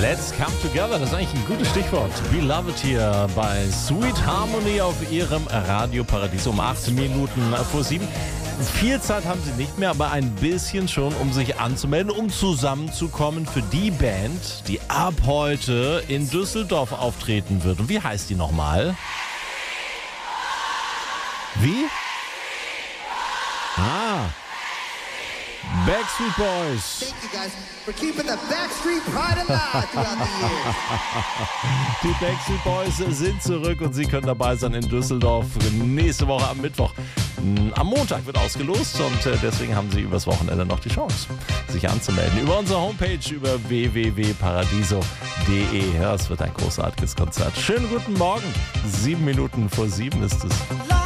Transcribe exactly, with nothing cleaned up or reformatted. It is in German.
Let's come together, das ist eigentlich ein gutes Stichwort. Beloved hier bei Sweet Harmony auf ihrem Radioparadies um acht Minuten vor sieben. Viel Zeit haben sie nicht mehr, aber ein bisschen schon, um sich anzumelden, um zusammenzukommen für die Band, die ab heute in Düsseldorf auftreten wird. Und wie heißt die nochmal? Wie? Ah. Backstreet Boys. Thank you guys for keeping the Backstreet Pride alive throughout the years. Die Backstreet Boys sind zurück und Sie können dabei sein in Düsseldorf nächste Woche am Mittwoch. Am Montag wird ausgelost und deswegen haben Sie übers Wochenende noch die Chance, sich anzumelden. Über unsere Homepage, über w w w punkt paradiso punkt d e. Ja, es wird ein großartiges Konzert. Schönen guten Morgen. Sieben Minuten vor sieben ist es.